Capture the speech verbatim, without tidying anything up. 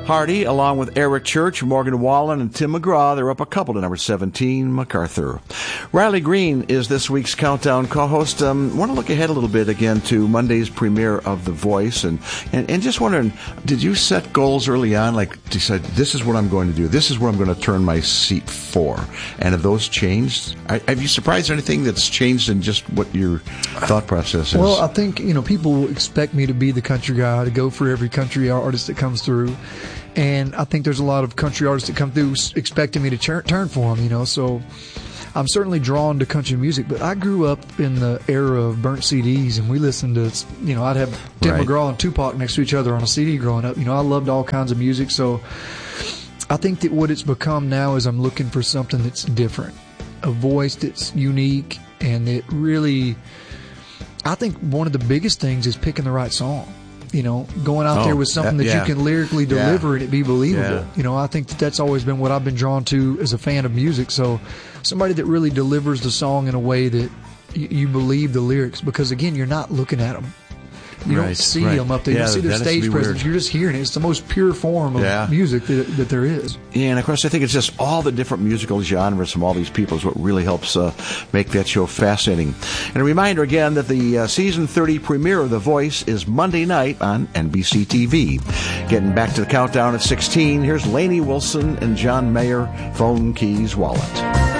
Hardy, along with Eric Church, Morgan Wallen, and Tim McGraw, they're up a couple to number seventeen, MacArthur. Riley Green is this week's Countdown co-host. Um, want to look ahead a little bit again to Monday's premiere of The Voice, and, and, and just wondering, did you set goals early on, like decide, this is what I'm going to do, this is where I'm going to turn my seat for, and have those changed? I, have you surprised anything that's changed in just what your thought process is? Well, I think, you know, people expect me to be the country guy, to go for every country artist that comes through. And I think there's a lot of country artists that come through expecting me to turn, turn for them, you know. So I'm certainly drawn to country music. But I grew up in the era of burnt C Ds, and we listened to, you know, I'd have Tim right. McGraw and Tupac next to each other on a C D growing up. You know, I loved all kinds of music. So I think that what it's become now is I'm looking for something that's different, a voice that's unique, and it really, I think one of the biggest things is picking the right song. You know, going out oh, there with something that, that yeah. you can lyrically deliver yeah. and it be believable. Yeah. You know, I think that that's always been what I've been drawn to as a fan of music. So somebody that really delivers the song in a way that y- you believe the lyrics, because, again, you're not looking at them. You right, don't see right. them up there. You yeah, don't see their stage presence. You're just hearing it. It's the most pure form of yeah. music that, that there is. Yeah, and of course, I think it's just all the different musical genres from all these people is what really helps uh, make that show fascinating. And a reminder again that the uh, season thirty premiere of The Voice is Monday night on N B C T V. Getting back to the countdown at sixteen, here's Lainey Wilson and John Mayer, Phone Keys Wallet.